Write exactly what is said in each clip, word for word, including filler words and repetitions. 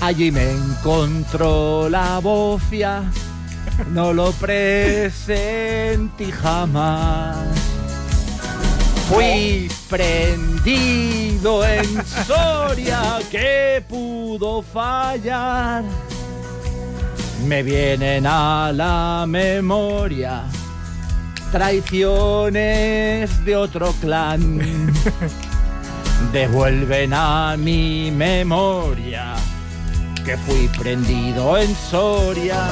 Allí me encontró la bofia, no lo presentí jamás. Fui prendido en Soria, ¿qué pudo fallar? Me vienen a la memoria traiciones de otro clan. Devuelven a mi memoria que fui prendido en Soria.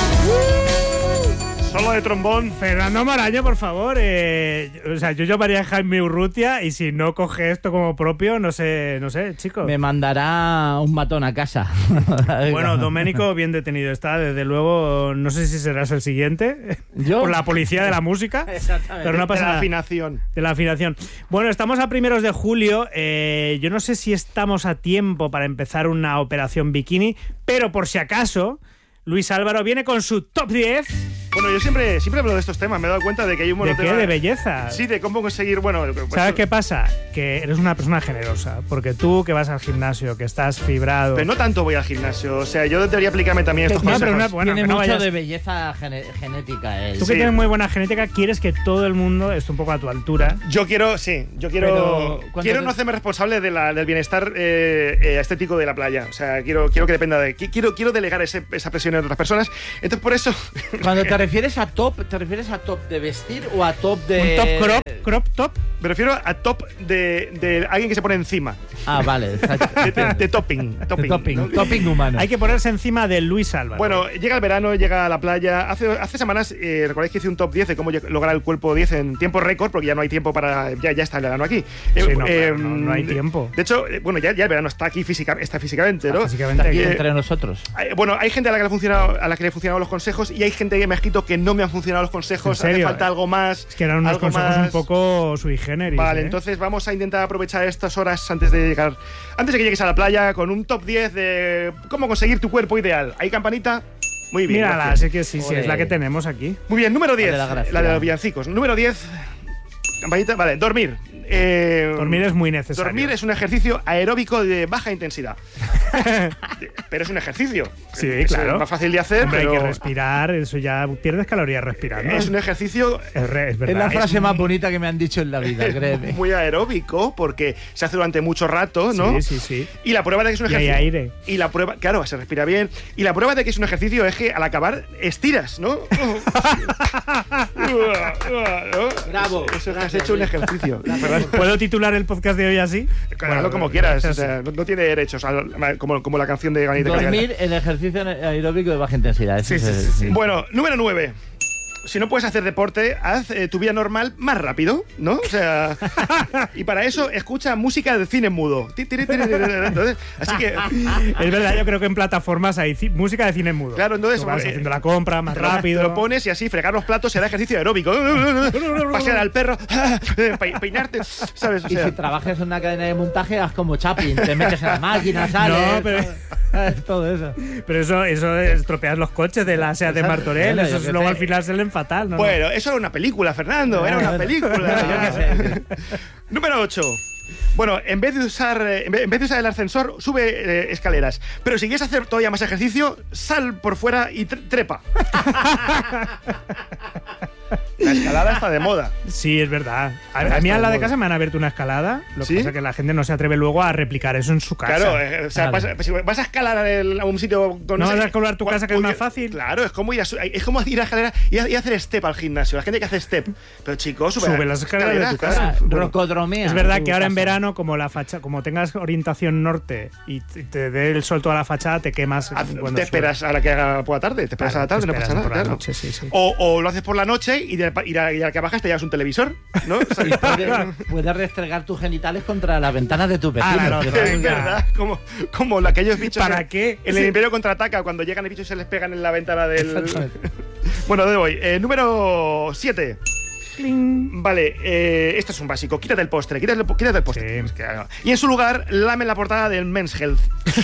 Solo de trombón. Fernando Maraño, por favor. Eh, o sea, yo llamaría a Jaime Urrutia y si no coge esto como propio, no sé, no sé, chicos. Me mandará un matón a casa. Bueno, Doménico, bien detenido está. Desde luego, no sé si serás el siguiente. ¿Yo? Por la policía de la música. Exactamente. Pero no pasa de la nada. afinación. De la afinación. Bueno, estamos a primeros de julio. Eh, yo no sé si estamos a tiempo para empezar una operación bikini, pero por si acaso, Luis Álvaro viene con su top diez. Bueno, yo siempre, siempre hablo de estos temas. Me he dado cuenta de que hay un ¿De montón qué? ¿De belleza? Sí, de cómo conseguir, bueno... Pues, ¿Sabes qué pasa? Que eres una persona generosa. Porque tú que vas al gimnasio, que estás fibrado... Pero no tanto voy al gimnasio. O sea, yo debería aplicarme también estos No, consejos. pero una- bueno, Tiene que no mucho vayas- de belleza gene- genética él. Tú que Sí. tienes muy buena genética, quieres que todo el mundo esté un poco a tu altura. Yo quiero, sí, yo quiero Pero, ¿cuánto quiero te- no hacerme responsable de la, del bienestar eh, eh, estético de la playa. O sea, quiero, quiero que dependa de... Quiero, quiero delegar ese- esa presión en otras personas. Entonces, por eso... Cuando te refieres a top, ¿te refieres a top de vestir o a top de...? Un top crop, crop top. Me refiero a top de, de alguien que se pone encima. Ah, vale. De, de- de topping. Topping, topping, ¿no? topping humano. Hay que ponerse encima de Luis Álvaro. Bueno, llega el verano, llega a la playa. Hace, hace semanas, eh, recordáis que hice un top diez de cómo lleg- lograr el cuerpo diez en tiempo récord, porque ya no hay tiempo para. Ya, ya está el verano aquí. Sí, Eh, no, eh, claro, no, no hay tiempo. De hecho, eh, bueno, ya, ya el verano está aquí física, está físicamente, ¿no? Físicamente Aquí aquí. eh, entre nosotros. Hay- Bueno, hay gente a la que le ha funcionado, a la que le han funcionado los consejos y hay gente que me ha escrito que no me han funcionado los consejos. ¿En serio? Hace falta algo más. Es que eran unos algo consejos más. un poco sui generis. Vale, ¿eh? entonces vamos a intentar aprovechar estas horas antes de llegar, antes de que llegues a la playa con un top diez de cómo conseguir tu cuerpo ideal. ¿Hay campanita? Muy bien. Mírala, gracias. sí que sí, sí, Ole. es la que tenemos aquí. Muy bien, número diez, de la la, gracia. de los villancicos. Número diez, campanita, vale, dormir. Eh, Dormir es muy necesario. Dormir es un ejercicio aeróbico de baja intensidad. Pero es un ejercicio. Sí, es claro. más fácil de hacer, Hombre, pero hay que respirar, eso ya pierdes calorías respirando. es un ejercicio Es, re- es Es verdad. la frase es- más bonita que me han dicho en la vida, créeme. muy aeróbico porque se hace durante mucho rato, ¿no? Sí, sí, sí. Y la prueba de que es un Y hay ejercicio. aire. Y la prueba, claro, se respira bien. Y la prueba de que es un ejercicio es que al acabar estiras, ¿no? Bravo. Eso es que has hecho un ejercicio. ¿Verdad? ¿Puedo titular el podcast de hoy así? Hazlo como quieras. O sea, no, no tiene derechos. al- Como, como la canción de Ganita Cargana. Dormir, el ejercicio aeróbico de baja intensidad. Sí, Ese sí, es- sí, sí. Bueno, número nueve. Si no puedes hacer deporte, haz eh, tu vida normal más rápido, ¿no? O sea, y para eso escucha música de cine mudo. Ti, tiri, tiri, tiri, tiri. Entonces, así que, Es verdad, yo creo que en plataformas hay ci- música de cine mudo. claro, entonces Tú vas eh, haciendo la compra más te lo- rápido. Te lo pones y así fregar los platos será ejercicio aeróbico. Pasear al perro, pe- peinarte, ¿sabes? O Y sea, si trabajas en una cadena de montaje, haz como Chaplin. Te metes en la máquina, sales. No, pero- ¿sabes? Todo eso. Pero eso, eso estropeas los coches de la SEAT de Exacto. Martorell. Bueno, Eso yo qué luego sé. al final se leen fatal, ¿no? bueno, eso era una película, Fernando, era una Bueno, película. bueno, yo qué sé. Número ocho. Bueno, en vez de usar eh, en vez en vez de usar el ascensor, sube eh, escaleras. Pero si quieres hacer todavía más ejercicio, sal por fuera y tre- trepa. La escalada está de moda. Sí, es verdad. A, Ahora a mí está al lado de de moda. casa me han abierto una escalada. Lo ¿Sí? que pasa es que la gente no se atreve luego a replicar eso en su casa. Claro, eh, o sea, Claro. vas, si vas a escalar el- a un sitio con ¿No ese- vas a escalar tu cual- casa, que es uy, más fácil? Claro, es como ir a, su- es como ir a escalera y, a- y hacer step al gimnasio. La gente que hace step. Pero chicos, sube, Sube las escaleras de tu casa. Ah, Rocodromía. Es verdad tu que ahora en casa. verano, como la facha, como tengas orientación norte y te, te dé el sol toda la fachada, te quemas. Haz- cuando te esperas a la que haga por la tarde, te esperas Claro, a la tarde, te no esperas pasa nada. por la claro. noche, sí, sí. O, o lo haces por la noche y, de, y, a, y a la que bajas te llevas un televisor, ¿no? O sea, Y puedes, puedes restregar tus genitales contra las ventanas de tus Ah, vecinos. la que otra. no- es verdad, como, como la- aquellos bichos. ¿Para en- qué? En el Imperio contraataca, cuando llegan los bichos y se les pegan en la ventana del. Exactamente. Bueno, ¿dónde voy? Eh, número siete. Cling. Vale, eh, esto es un básico. Quítate el postre, quítate el, quítate el postre. Sí. Es que, ah, y en su lugar, lame la portada del Men's Health.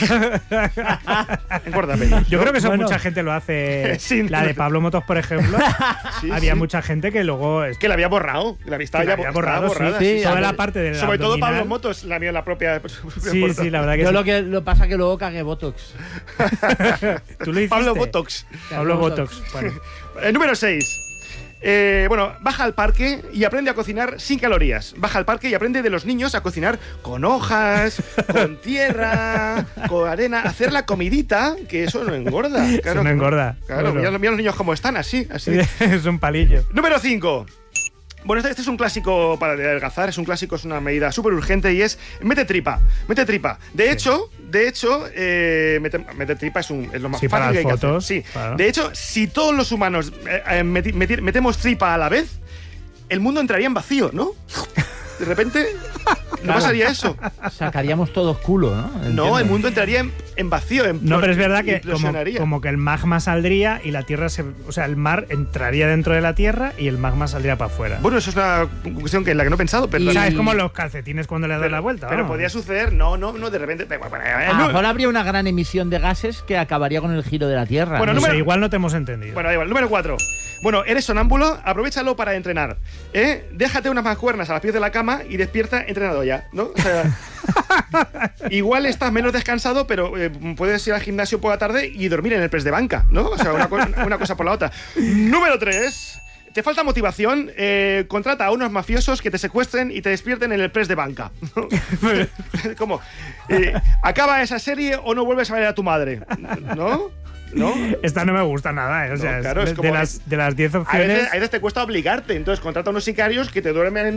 Engorda pelos, Yo ¿no? creo que eso Bueno. mucha gente lo hace. Sí, la de Pablo Motos, por ejemplo. Sí, había sí. mucha gente que luego. Que la había borrado. Que la había, estaba que la ya había bo- estaba borrado, sí, borrada. sí. sí, Toda a la ver, parte de la Sobre todo abdominal. Pablo Motos la vio la propia. Sí, sí, la verdad que Yo sí. lo que lo pasa que luego cagué Botox. Tú lo hiciste. Pablo Botox. Pablo Botox. Bueno. Eh, número seis. Eh, bueno, baja al parque y aprende a cocinar sin calorías. Baja al parque y aprende de los niños a cocinar con hojas, con tierra, con arena, hacer la comidita, que eso no engorda. Claro, no engorda. Claro, Bueno. mira, mira los niños cómo están, así, así. Es un palillo. Número cinco. Bueno, este, este es un clásico para adelgazar, es un clásico, es una medida súper urgente y es mete tripa, mete tripa. De hecho, de hecho, eh, mete, mete tripa es, un, es lo más Sí, fácil para que hay las que hacer. fotos, Sí. claro. De hecho, si todos los humanos eh, eh, meti- meti- metemos tripa a la vez, el mundo entraría en vacío, ¿no? De repente, no Claro. pasaría eso. Sacaríamos todos culo, ¿no? No, Entiendo. el mundo entraría en, en vacío, en No, pero es verdad que como, implosionaría. como que el magma saldría y la tierra se. O sea, el mar entraría dentro de la tierra y el magma saldría para afuera. Bueno, eso es una cuestión que en la que no he pensado, pero... O sea, y- es como los calcetines cuando le das pero, la vuelta. pero vamos. podría suceder, no, no, no, de repente... A Eh, lo no- mejor habría una gran emisión de gases que acabaría con el giro de la Tierra. Bueno, No sé, número- igual no te hemos entendido. Bueno, da igual. Número cuatro. Bueno, eres sonámbulo, aprovéchalo para entrenar. ¿eh? Déjate unas mancuernas a los pies de la cama y despierta entrenado ya, ¿no? O sea, igual estás menos descansado, pero eh, puedes ir al gimnasio por la tarde y dormir en el press de banca, ¿no? O sea, una, co- una cosa por la otra. Número tres. Te falta motivación, eh, contrata a unos mafiosos que te secuestren y te despierten en el press de banca. ¿Cómo? Eh, ¿Acaba esa serie o no vuelves a ver a tu madre? ¿No? ¿No? Esta no me gusta nada, ¿eh? O No, sea, es claro, es de, como- de las, de las diez A opciones. veces, a veces te cuesta obligarte, entonces contrata a unos sicarios que te duermen en